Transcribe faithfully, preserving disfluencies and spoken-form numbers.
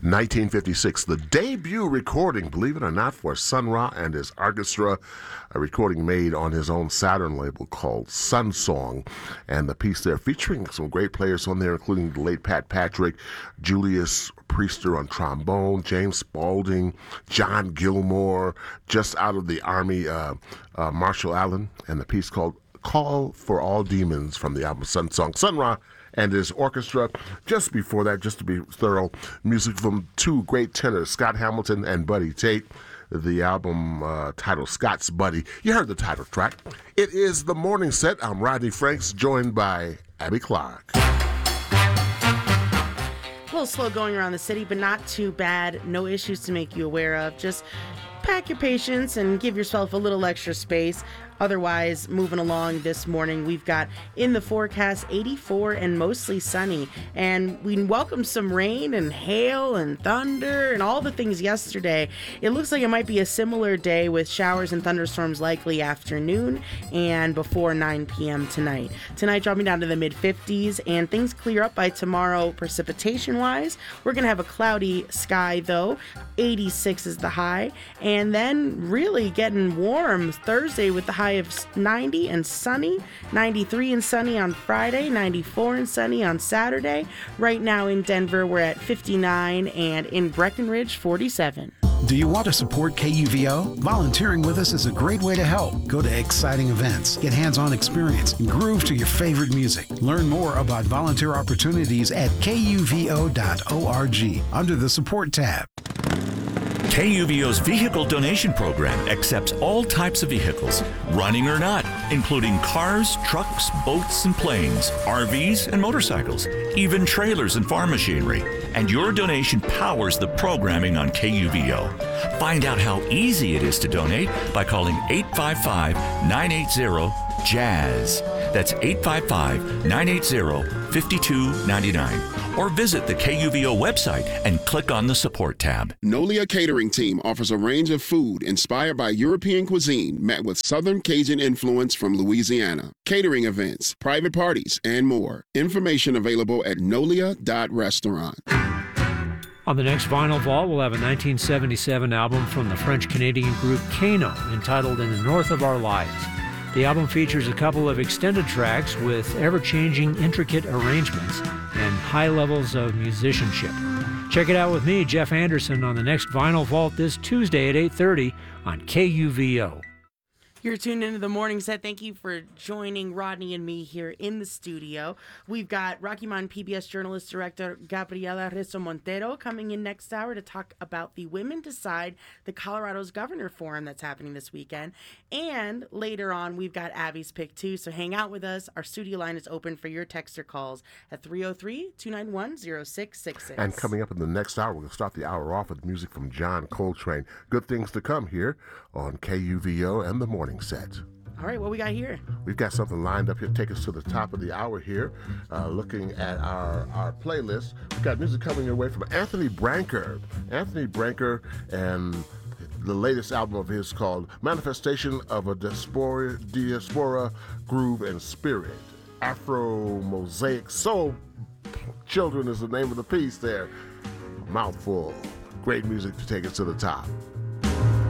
nineteen fifty-six, the debut recording, believe it or not, for Sun Ra and his orchestra, a recording made on his own Saturn label called Sun Song, and the piece there featuring some great players on there, including the late Pat Patrick, Julius Priester on trombone, James Spaulding, John Gilmore, just out of the Army, uh, uh, Marshall Allen, and the piece called Call for All Demons from the album Sun Song. Sun Ra and his orchestra. Just before that, just to be thorough, music from two great tenors, Scott Hamilton and Buddy Tate. The album uh, titled Scott's Buddy. You heard the title track. It is The Morning Set. I'm Rodney Franks, joined by Abby Clark. A little slow going around the city, but not too bad. No issues to make you aware of. Just pack your patience and give yourself a little extra space. Otherwise, moving along this morning, we've got in the forecast eighty-four and mostly sunny. And we welcomed some rain and hail and thunder and all the things yesterday. It looks like it might be a similar day with showers and thunderstorms likely afternoon and before nine p.m. tonight. Tonight dropping down to the mid fifties, and things clear up by tomorrow precipitation-wise. We're going to have a cloudy sky, though. eighty-six is the high. And then really getting warm Thursday with the high of ninety and sunny, ninety-three and sunny on Friday, ninety-four and sunny on Saturday. Right now in Denver, we're at fifty-nine, and in Breckenridge, forty-seven. Do you want to support K U V O? Volunteering with us is a great way to help. Go to exciting events, get hands-on experience, and groove to your favorite music. Learn more about volunteer opportunities at K U V O dot org under the Support tab. K U V O's vehicle donation program accepts all types of vehicles, running or not, including cars, trucks, boats, and planes, R Vs, and motorcycles, even trailers and farm machinery. And your donation powers the programming on K U V O. Find out how easy it is to donate by calling eight five five, nine eight zero, J A Z Z. That's eight five five, nine eight zero, five two nine nine. Or visit the K U V O website and click on the Support tab. Nolia Catering Team offers a range of food inspired by European cuisine met with Southern Cajun influence from Louisiana. Catering events, private parties, and more. Information available at nolia dot restaurant. On the next Vinyl Vault, we'll have a nineteen seventy-seven album from the French-Canadian group Kano entitled In the North of Our Lives. The album features a couple of extended tracks with ever-changing, intricate arrangements and high levels of musicianship. Check it out with me, Jeff Anderson, on the next Vinyl Vault this Tuesday at eight thirty on K U V O. You're tuned into the morning set. Thank you for joining Rodney and me here in the studio. We've got Rocky Mountain P B S journalist director Gabriela Rezo Montero coming in next hour to talk about the Women Decide the Colorado's Governor Forum that's happening this weekend. And later on, we've got Abby's Pick too. So hang out with us. Our studio line is open for your text or calls at three oh three, two nine one, oh six six six. And coming up in the next hour, we're going to start the hour off with music from John Coltrane. Good things to come here on K U V O and the morning set. All right, what we got here? We've got something lined up here. Take us to the top of the hour here. Uh, looking at our, our playlist, we've got music coming your way from Anthony Branker. Anthony Branker and the latest album of his called Manifestation of a Diaspora, Diaspora Groove and Spirit. Afro Mosaic Soul Children is the name of the piece there. Mouthful. Great music to take us to the top.